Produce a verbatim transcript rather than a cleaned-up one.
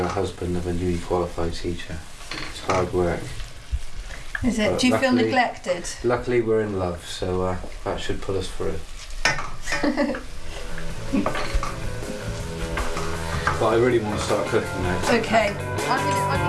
A husband of a newly qualified teacher. It's hard work. Is it? But Do you feel luckily- neglected? Luckily we're in love, so uh, that should pull us through. But I really want to start cooking now. Okay. I'm gonna, I'm